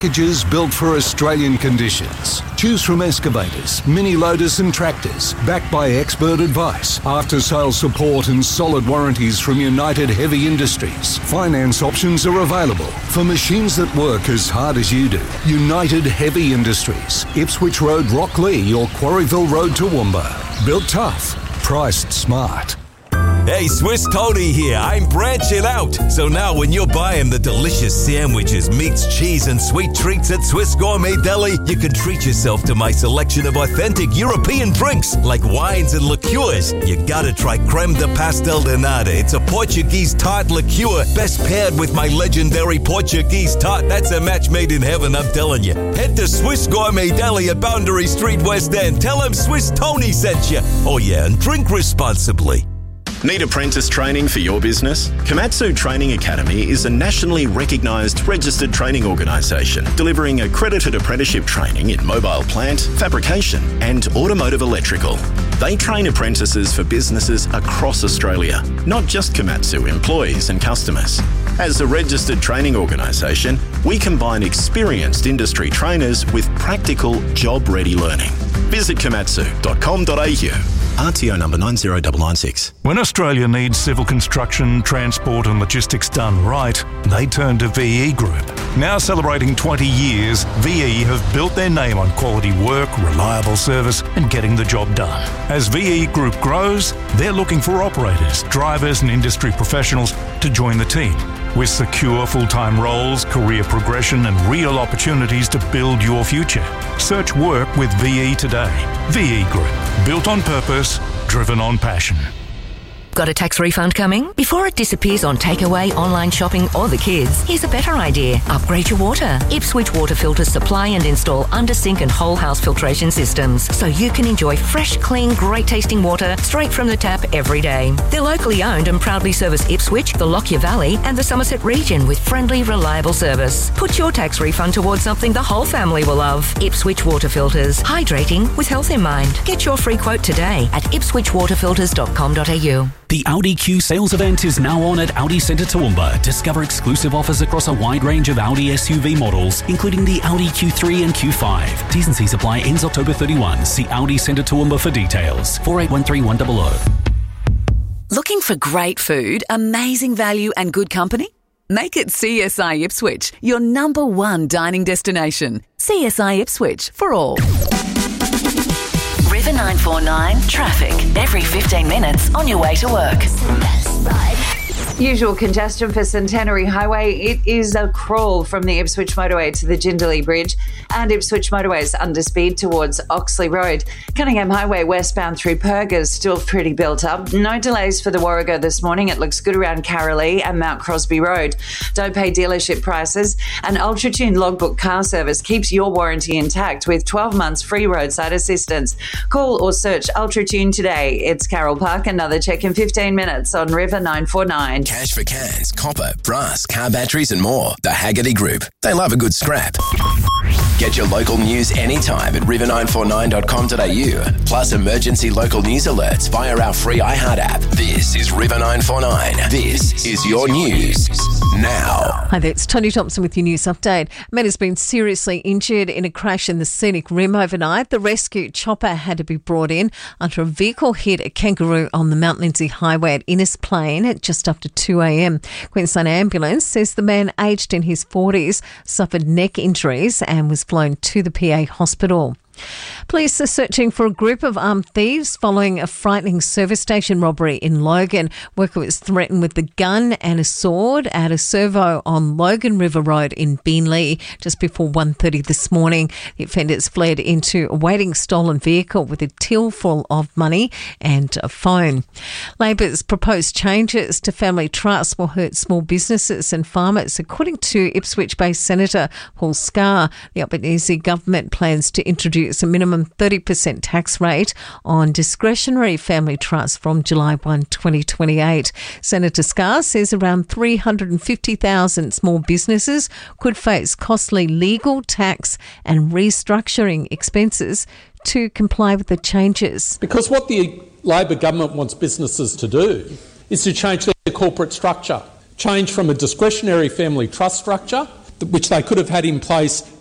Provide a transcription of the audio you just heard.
Packages built for Australian conditions. Choose from excavators, mini loaders and tractors, backed by expert advice, after-sales support and solid warranties from United Heavy Industries. Finance options are available for machines that work as hard as you do. United Heavy Industries, Ipswich Road, Rocklea or Quarryville Road, Toowoomba. Built tough, priced smart. Hey, Swiss Tony here. I'm branching out. So now when you're buying the delicious sandwiches, meats, cheese, and sweet treats at Swiss Gourmet Deli, you can treat yourself to my selection of authentic European drinks like wines and liqueurs. You gotta try Creme de Pastel de Nata. It's a Portuguese tart liqueur, best paired with my legendary Portuguese tart. That's a match made in heaven, I'm telling you. Head to Swiss Gourmet Deli at Boundary Street, West End. Tell them Swiss Tony sent you. Oh yeah, and drink responsibly. Need apprentice training for your business? Komatsu Training Academy is a nationally recognised registered training organisation delivering accredited apprenticeship training in mobile plant, fabrication and automotive electrical. They train apprentices for businesses across Australia, not just Komatsu employees and customers. As a registered training organisation, we combine experienced industry trainers with practical, job-ready learning. Visit komatsu.com.au. RTO number 90996. When Australia needs civil construction, transport and logistics done right, they turn to VE Group. Now celebrating 20 years, VE have built their name on quality work, reliable service and getting the job done. As VE Group grows, they're looking for operators, drivers and industry professionals to join the team. With secure full-time roles, career progression and real opportunities to build your future. Search work with VE today. VE Group. Built on purpose, driven on passion. Got a tax refund coming? Before it disappears on takeaway, online shopping or the kids, here's a better idea. Upgrade your water. Ipswich Water Filters supply and install under-sink and whole-house filtration systems so you can enjoy fresh, clean, great-tasting water straight from the tap every day. They're locally owned and proudly service Ipswich, the Lockyer Valley and the Somerset region with friendly, reliable service. Put your tax refund towards something the whole family will love. Ipswich Water Filters. Hydrating with health in mind. Get your free quote today at ipswichwaterfilters.com.au. The Audi Q sales event is now on at Audi Centre Toowoomba. Discover exclusive offers across a wide range of Audi SUV models, including the Audi Q3 and Q5. T's and C's apply, ends October 31. See Audi Centre Toowoomba for details. 4813 Looking for great food, amazing value and good company? Make it CSI Ipswich, your number one dining destination. CSI Ipswich for all. River 949 traffic every 15 minutes on your way to work. Usual congestion for Centenary Highway. It is a crawl from the Ipswich Motorway to the Jindalee Bridge and Ipswich Motorway's underspeed towards Oxley Road. Cunningham Highway westbound through Pergas still pretty built up. No delays for the Warrego this morning. It looks good around Carralee and Mount Crosby Road. Don't pay dealership prices. An UltraTune logbook car service keeps your warranty intact with 12 months free roadside assistance. Call or search UltraTune today. It's Carroll Park. Another check in 15 minutes on River 949. Cash for cans, copper, brass, car batteries and more. The Haggerty Group. They love a good scrap. Get your local news anytime at river949.com.au. Plus emergency local news alerts via our free iHeart app. This is River 949. This is your news now. Hi there, it's Tony Thompson with your news update. A man has been seriously injured in a crash in the Scenic Rim overnight. The rescue chopper had to be brought in after a vehicle hit a kangaroo on the Mount Lindesay Highway at Innes Plain at just after 2 a.m. Queensland Ambulance says the man, aged in his 40s, suffered neck injuries and was flown to the PA hospital. Police are searching for a group of armed thieves following a frightening service station robbery in Logan. Worker was threatened with a gun and a sword at a servo on Logan River Road in Beenleigh just before 1:30 this morning. The offenders fled into a waiting stolen vehicle with a till full of money and a phone. Labor's proposed changes to family trusts will hurt small businesses and farmers, according to Ipswich-based Senator Paul Scar. The Albanese government plans to introduce a minimum 30% tax rate on discretionary family trusts from July 1, 2028. Senator Scar says around 350,000 small businesses could face costly legal, tax and restructuring expenses to comply with the changes. Because what the Labor government wants businesses to do is to change their corporate structure, change from a discretionary family trust structure which they could have had in place